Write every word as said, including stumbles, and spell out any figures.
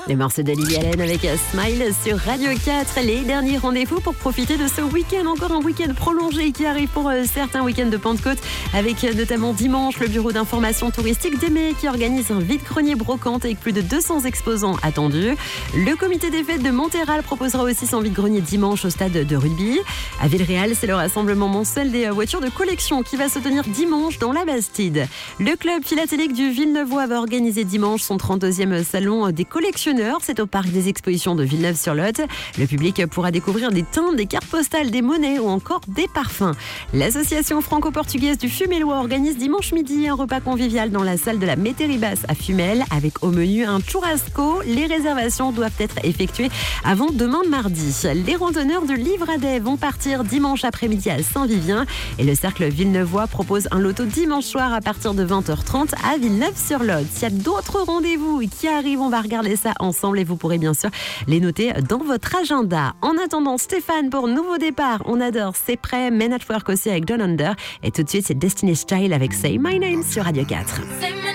Les morceaux d'Olivia Allen avec Smile sur Radio quatre. Les derniers rendez-vous pour profiter de ce week-end. Encore un week-end prolongé qui arrive pour certains week-ends de Pentecôte, avec notamment dimanche le bureau d'information touristique d'Aimé qui organise un vide-grenier brocante avec plus de deux cents exposants attendus. Le comité des fêtes de Montéral proposera aussi son vide-grenier dimanche au stade de rugby. À Villeréal, c'est le rassemblement mensuel des voitures de collection qui va se tenir dimanche dans la Bastide. Le club philatélique du Villeneuvois va organiser dimanche son trente-deuxième salon des collectionneurs. C'est au parc des expositions de Villeneuve-sur-Lot. Le public pourra découvrir des timbres, des cartes postales, des monnaies ou encore des parfums. L'association franco-portugaise du Fumélois organise dimanche midi un repas convivial dans la salle de la Métairie-Basse à Fumel avec au menu un churrasco. Les réservations doivent être effectuées avant demain mardi. Les randonneurs de Livradet vont partir dimanche après-midi à Saint-Vivien et le cercle Villeneuvois propose un loto dimanche soir à partir de vingt heures trente à Villeneuve-sur-Lot. S'il y a d'autres rendez-vous qui arrivent, on va regarder ça ensemble et vous pourrez bien sûr les noter dans votre agenda. En attendant, Stéphane pour Nouveau Départ, on adore C'est prêt, Men at Work aussi avec John Under et tout de suite c'est Destiny's Child avec Say My Name sur Radio quatre.